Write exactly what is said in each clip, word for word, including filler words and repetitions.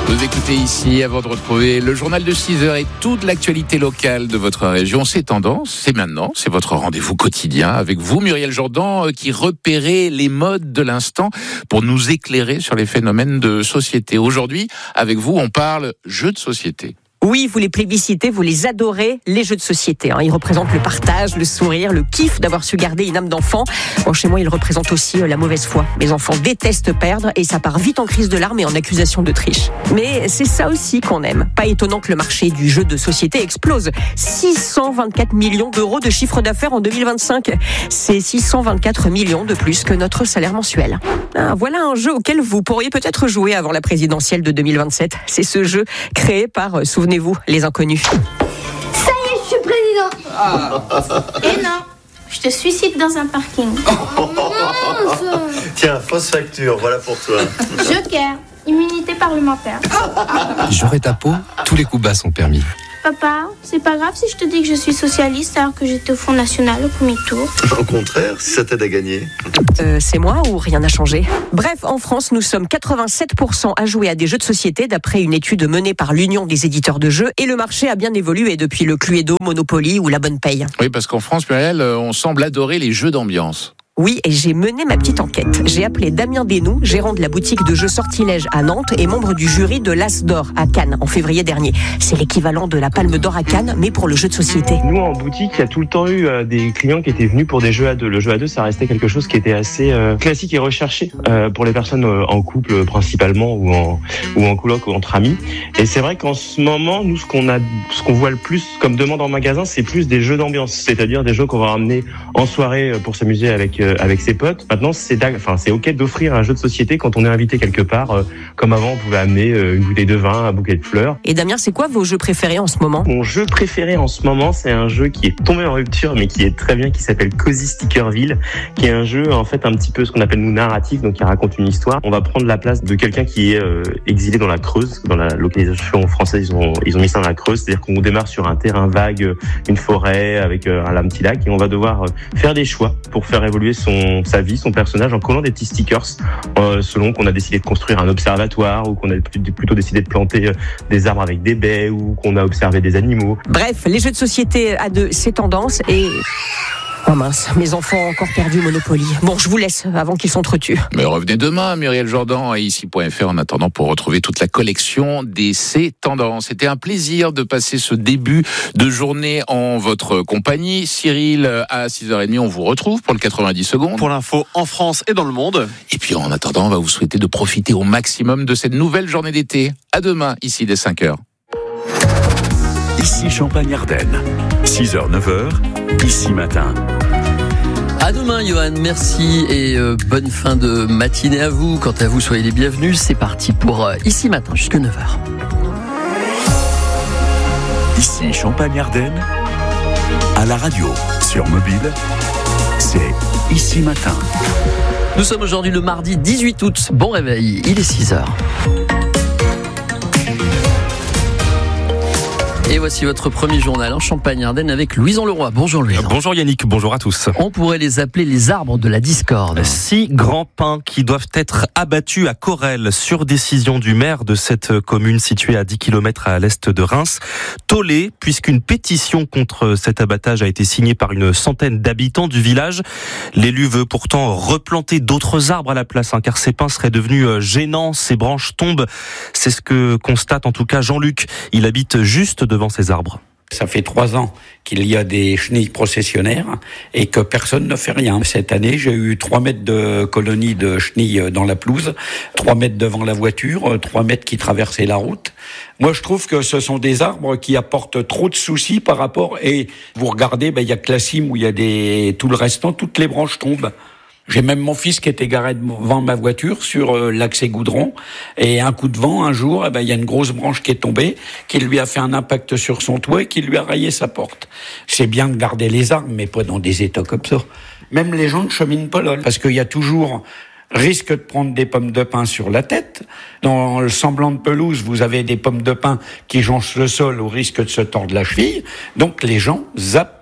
Vous écoutez ici, avant de retrouver le journal de six heures et toute l'actualité locale de votre région. C'est Tendance, c'est maintenant, c'est votre rendez-vous quotidien avec vous, Muriel Jourdan, qui repérait les modes de l'instant pour nous éclairer sur les phénomènes de société. Aujourd'hui, avec vous, on parle jeux de société. Oui, vous les plébiscitez, vous les adorez, les jeux de société. Hein. Ils représentent le partage, le sourire, le kiff d'avoir su garder une âme d'enfant. Bon, chez moi, ils représentent aussi la mauvaise foi. Mes enfants détestent perdre et ça part vite en crise de larmes et en accusation de triche. Mais c'est ça aussi qu'on aime. Pas étonnant que le marché du jeu de société explose. six cent vingt-quatre millions d'euros de chiffre d'affaires en deux mille vingt-cinq. C'est six cent vingt-quatre millions de plus que notre salaire mensuel. Ah, voilà un jeu auquel vous pourriez peut-être jouer avant la présidentielle de deux mille vingt-sept. C'est ce jeu créé par, euh, souvenez-vous, les inconnus. Ça y est, je suis président. Ah. Et non, je te suicide dans un parking. Oh, mince. Tiens, fausse facture, voilà pour toi. Joker, immunité parlementaire. J'aurai ta peau, tous les coups bas sont permis. Papa, c'est pas grave si je te dis que je suis socialiste alors que j'étais au Front National au premier tour. Au contraire, si ça t'aide à gagner. Euh, c'est moi ou rien n'a changé ? Bref, en France, nous sommes quatre-vingt-sept pour cent à jouer à des jeux de société d'après une étude menée par l'Union des éditeurs de jeux. Et le marché a bien évolué depuis le Cluedo, Monopoly ou la Bonne Paye. Oui, parce qu'en France, Muriel, on semble adorer les jeux d'ambiance. Oui, et j'ai mené ma petite enquête. J'ai appelé Damien Desnoux, gérant de la boutique de jeux Sortilège à Nantes et membre du jury de l'As d'Or à Cannes en février dernier. C'est l'équivalent de la Palme d'Or à Cannes, mais pour le jeu de société. Nous, en boutique, il y a tout le temps eu euh, des clients qui étaient venus pour des jeux à deux. Le jeu à deux, ça restait quelque chose qui était assez euh, classique et recherché euh, pour les personnes euh, en couple principalement ou en ou en coloc ou entre amis. Et c'est vrai qu'en ce moment, nous, ce qu'on a, ce qu'on voit le plus comme demande en magasin, c'est plus des jeux d'ambiance, c'est-à-dire des jeux qu'on va ramener en soirée pour s'amuser avec euh, avec ses potes. Maintenant, c'est enfin c'est ok d'offrir un jeu de société quand on est invité quelque part. Euh, comme avant, on pouvait amener euh, une bouteille de vin, un bouquet de fleurs. Et Damien, c'est quoi vos jeux préférés en ce moment ? Mon jeu préféré en ce moment, c'est un jeu qui est tombé en rupture, mais qui est très bien, qui s'appelle Cozy Stickerville, qui est un jeu en fait un petit peu ce qu'on appelle nous narratif, donc qui raconte une histoire. On va prendre la place de quelqu'un qui est euh, exilé dans la Creuse, dans la localisation française, ils ont ils ont mis ça dans la Creuse, c'est-à-dire qu'on démarre sur un terrain vague, une forêt avec euh, un petit lac, et on va devoir euh, faire des choix pour faire évoluer son sa vie, son personnage, en collant des petits stickers euh, selon qu'on a décidé de construire un observatoire ou qu'on a plutôt décidé de planter euh, des arbres avec des baies ou qu'on a observé des animaux. Bref, les jeux de société à deux, c'est tendance et... Oh mince, mes enfants ont encore perdu Monopoly. Bon, je vous laisse avant qu'ils s'entretuent. Mais revenez demain, Muriel Jourdan, à ici point f r en attendant pour retrouver toute la collection des C'est Tendance. C'était un plaisir de passer ce début de journée en votre compagnie. Cyril, à six heures trente, on vous retrouve pour le quatre-vingt-dix secondes. Pour l'info en France et dans le monde. Et puis en attendant, on va vous souhaiter de profiter au maximum de cette nouvelle journée d'été. À demain, ici dès cinq heures. Ici Champagne-Ardenne, six heures neuf heures, ici matin. À demain, Johan, merci et euh, bonne fin de matinée à vous. Quant à vous, soyez les bienvenus. C'est parti pour euh, Ici Matin, jusque neuf heures. Ici Champagne-Ardenne, à la radio, sur mobile, c'est Ici Matin. Nous sommes aujourd'hui le mardi dix-huit août. Bon réveil, il est six heures. Et voici votre premier journal en Champagne-Ardenne avec Louison Leroy. Bonjour Louison. Bonjour Yannick, bonjour à tous. On pourrait les appeler les arbres de la discorde. Six grands pins qui doivent être abattus à Corrèze sur décision du maire de cette commune située à dix kilomètres à l'est de Reims. Tollé, puisqu'une pétition contre cet abattage a été signée par une centaine d'habitants du village. L'élu veut pourtant replanter d'autres arbres à la place, hein, car ces pins seraient devenus gênants, ces branches tombent. C'est ce que constate en tout cas Jean-Luc. Il habite juste devant ces arbres. Ça fait trois ans qu'il y a des chenilles processionnaires et que personne ne fait rien. Cette année, j'ai eu trois mètres de colonies de chenilles dans la pelouse, trois mètres devant la voiture, trois mètres qui traversaient la route. Moi, je trouve que ce sont des arbres qui apportent trop de soucis par rapport... Et vous regardez, ben, il y a que la cime où il y a des... tout le restant, toutes les branches tombent. J'ai même mon fils qui était garé devant ma voiture sur euh, l'accès Goudron, et un coup de vent, un jour, eh ben, il y a une grosse branche qui est tombée, qui lui a fait un impact sur son toit et qui lui a rayé sa porte. C'est bien de garder les arbres, mais pas dans des états comme ça. Même les gens ne cheminent pas là, parce qu'il y a toujours risque de prendre des pommes de pin sur la tête. Dans le semblant de pelouse, vous avez des pommes de pin qui jonchent le sol au risque de se tordre la cheville. Donc les gens zappent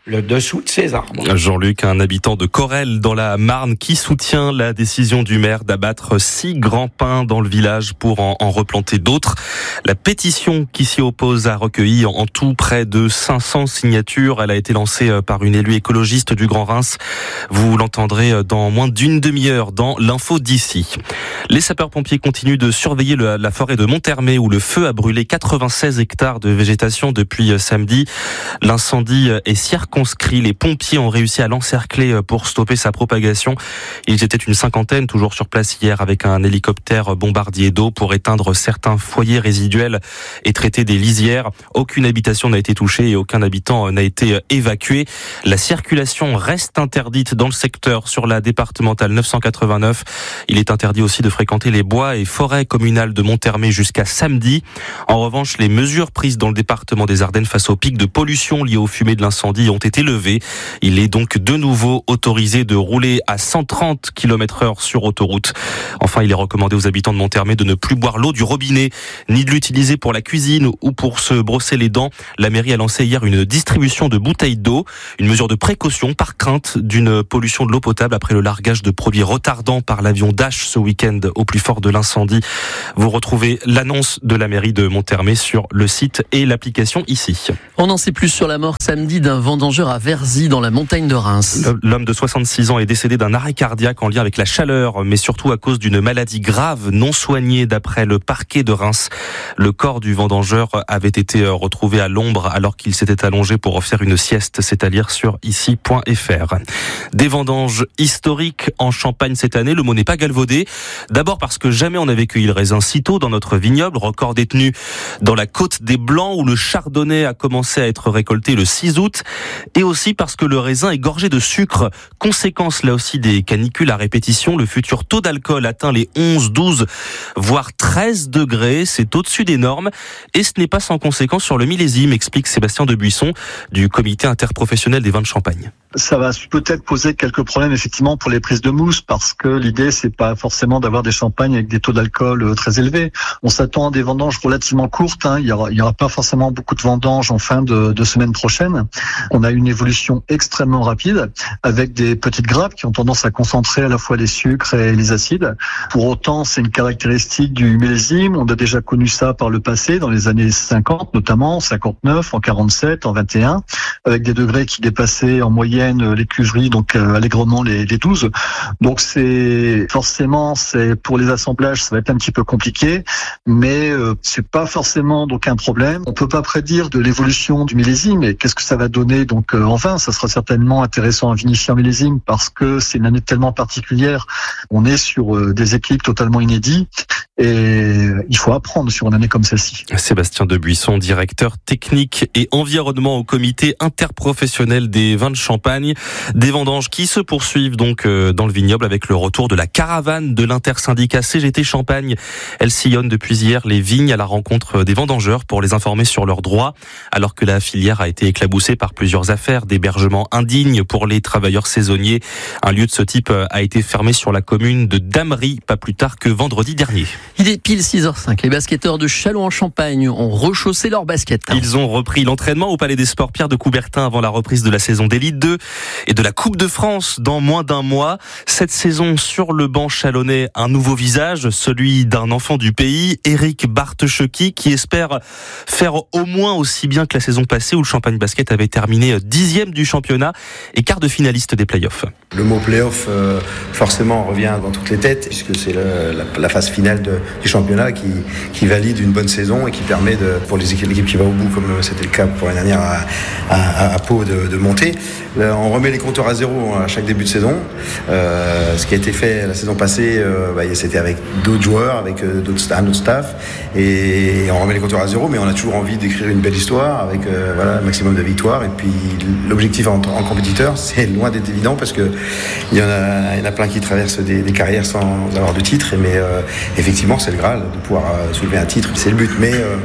le dessous de ces arbres. Jean-Luc, un habitant de Corel dans la Marne, qui soutient la décision du maire d'abattre six grands pins dans le village pour en, en replanter d'autres. La pétition qui s'y oppose a recueilli en, en tout près de cinq cents signatures. Elle a été lancée par une élue écologiste du Grand Reims. Vous l'entendrez dans moins d'une demi-heure dans l'info d'ici. Les sapeurs-pompiers continuent de surveiller le, la forêt de Monthermé où le feu a brûlé quatre-vingt-seize hectares de végétation depuis samedi. L'incendie est circonscrit. Les pompiers ont réussi à l'encercler pour stopper sa propagation. Ils étaient une cinquantaine toujours sur place hier avec un hélicoptère bombardier d'eau pour éteindre certains foyers résiduels et traiter des lisières. Aucune habitation n'a été touchée et aucun habitant n'a été évacué. La circulation reste interdite dans le secteur sur la départementale neuf cent quatre-vingt-neuf. Il est interdit aussi de fréquenter les bois et forêts communales de Monthermé jusqu'à samedi. En revanche, les mesures prises dans le département des Ardennes face au pic de pollution lié aux fumées de l'incendie ont été levées. Il est donc de nouveau autorisé de rouler à cent trente kilomètres heure sur autoroute. Enfin, il est recommandé aux habitants de Monthermé de ne plus boire l'eau du robinet, ni de l'utiliser pour la cuisine ou pour se brosser les dents. La mairie a lancé hier une distribution de bouteilles d'eau, une mesure de précaution par crainte d'une pollution de l'eau potable après le largage de produits retardants par l'avion Dash ce week-end au plus fort de l'incendie. Vous retrouvez l'annonce de la mairie de Monthermé sur le site et l'application ici. On en sait plus sur la mort samedi d'un vendangeur à Verzy dans la montagne de Reims. L'homme de soixante-six ans est décédé d'un arrêt cardiaque en lien avec la chaleur, mais surtout à cause d'une maladie grave non soignée d'après le parquet de Reims. Le corps du vendangeur avait été retrouvé à l'ombre alors qu'il s'était allongé pour faire une sieste, c'est à dire sur ici point f r. Des vendanges historiques en Champagne cette année, le mot n'est pas galvaudé. D'abord parce que jamais on n'avait cueilli le raisin si tôt dans notre vignoble, record détenu dans la Côte des Blancs où le chardonnay a commencé à être récolté le six août, et aussi parce que le raisin est gorgé de sucre. Conséquence là aussi des canicules à répétition, le futur taux d'alcool atteint les onze, douze, voire treize degrés, c'est au-dessus des normes, et ce n'est pas sans conséquence sur le millésime, explique Sébastien Debuisson du comité interprofessionnel des vins de Champagne. Ça va peut-être poser quelques problèmes effectivement pour les prises de mousse, parce que l'idée c'est pas forcément d'avoir des champagnes avec des taux d'alcool très élevés. On s'attend à des vendanges relativement courtes, hein. il y aura, il y aura pas forcément beaucoup de vendanges en fin de, de semaine prochaine. On a une évolution extrêmement rapide avec des petites grappes qui ont tendance à concentrer à la fois les sucres et les acides. Pour autant, c'est une caractéristique du millésime. On a déjà connu ça par le passé, dans les années cinquante notamment, en cinquante-neuf, en quarante-sept, en vingt et un, avec des degrés qui dépassaient en moyenne les cuveries, donc euh, allègrement les, les douze. Donc c'est forcément, c'est pour les assemblages, ça va être un petit peu compliqué, mais euh, c'est pas forcément donc un problème. On peut pas prédire de l'évolution du millésime et qu'est-ce que ça va donner donc euh, en vin. Ça sera certainement intéressant à vinifier en millésime parce que c'est une année tellement particulière. On est sur euh, des équilibres totalement inédits. Et il faut apprendre sur une année comme celle-ci. Sébastien Debuisson, directeur technique et environnement au comité interprofessionnel des vins de Champagne. Des vendanges qui se poursuivent donc dans le vignoble avec le retour de la caravane de l'intersyndicat C G T Champagne. Elle sillonne depuis hier les vignes à la rencontre des vendangeurs pour les informer sur leurs droits, alors que la filière a été éclaboussée par plusieurs affaires d'hébergement indigne pour les travailleurs saisonniers. Un lieu de ce type a été fermé sur la commune de Damery, pas plus tard que vendredi dernier. Il est pile six heures cinq. Les basketteurs de Châlons-en-Champagne ont rechaussé leurs baskets. Ils ont repris l'entraînement au Palais des Sports Pierre de Coubertin avant la reprise de la saison d'Élite deux et de la Coupe de France dans moins d'un mois. Cette saison sur le banc chalonnais, un nouveau visage, celui d'un enfant du pays, Eric Bartecheki, qui espère faire au moins aussi bien que la saison passée où le Champagne Basket avait terminé dixième du championnat et quart de finaliste des playoffs. Le mot playoff, euh, forcément, revient dans toutes les têtes, puisque c'est le, la, la phase finale de, du championnat qui, qui valide une bonne saison et qui permet, de, pour les équipes, l'équipe qui va au bout, comme c'était le cas pour l'année dernière à, à, à Pau, de, de monter. Là, on remet les compteurs à zéro à chaque début de saison. Euh, ce qui a été fait la saison passée, euh, bah, c'était avec d'autres joueurs, avec euh, d'autres, un autre staff, et on remet les compteurs à zéro, mais on a toujours envie d'écrire une belle histoire avec euh, voilà, un maximum de victoires. Et puis l'objectif en, en compétiteur, c'est loin d'être évident parce que il y en a, il y en a plein qui traversent des, des carrières sans avoir de titre, mais euh, effectivement c'est le Graal de pouvoir euh, soulever un titre, c'est le but, mais euh,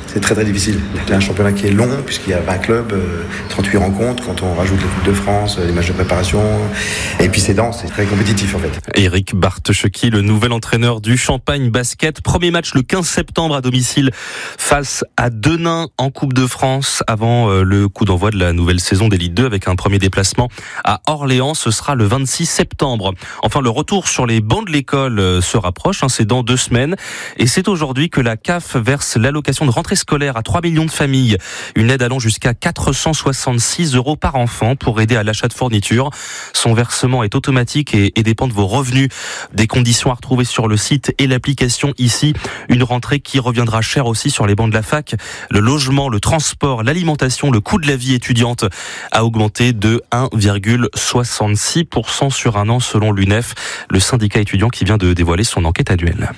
c'est très très difficile. Il y a un championnat qui est long puisqu'il y a vingt clubs, trente-huit rencontres quand on rajoute les Coupes de France, les matchs de préparation. Et puis c'est dense, c'est très compétitif en fait. Éric Bartschecki, le nouvel entraîneur du Champagne Basket. Premier match le quinze septembre à domicile face à Denain en Coupe de France avant le coup d'envoi de la nouvelle saison d'Élite deux avec un premier déplacement à Orléans. Ce sera le vingt-six septembre. Enfin, le retour sur les bancs de l'école se rapproche. Hein, c'est dans deux semaines. Et c'est aujourd'hui que la C A F verse l'allocation de rentrée scolaire à trois millions de familles. Une aide allant jusqu'à quatre cent soixante-six euros par enfant pour aider à l'achat de fournitures. Son versement est automatique et, et dépend de vos revenus. Des conditions à retrouver sur le site et l'application ici. Une rentrée qui reviendra cher aussi sur les bancs de la fac. Le logement, le transport, l'alimentation, le coût de la vie étudiante a augmenté de un virgule soixante-six pour cent sur un an selon l'U N E F, le syndicat étudiant qui vient de dévoiler son enquête annuelle.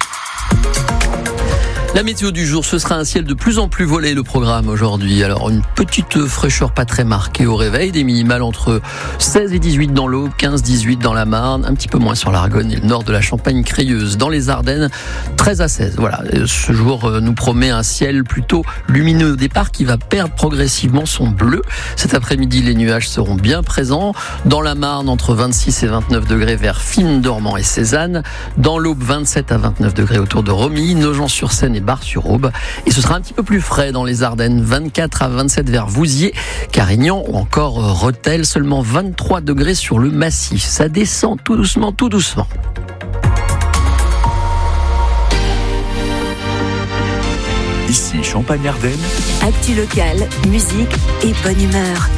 La météo du jour, ce sera un ciel de plus en plus voilé, le programme aujourd'hui. Alors une petite fraîcheur pas très marquée au réveil, des minimales entre seize et dix-huit dans l'Aube, quinze dix-huit dans la Marne, un petit peu moins sur l'Argonne et le nord de la Champagne-Crayeuse. Dans les Ardennes, treize à seize. Voilà, ce jour nous promet un ciel plutôt lumineux au départ qui va perdre progressivement son bleu. Cet après-midi, les nuages seront bien présents. Dans la Marne, entre vingt-six et vingt-neuf degrés vers Fines, Dormans et Cézanne. Dans l'Aube, vingt-sept à vingt-neuf degrés autour de Romilly, Nogent-sur-Seine et Bar-sur-Aube. Et ce sera un petit peu plus frais dans les Ardennes, vingt-quatre à vingt-sept vers Vouziers, Carignan ou encore Rethel, seulement vingt-trois degrés sur le massif. Ça descend tout doucement, tout doucement. Ici Champagne-Ardenne. Actu locale, musique et bonne humeur.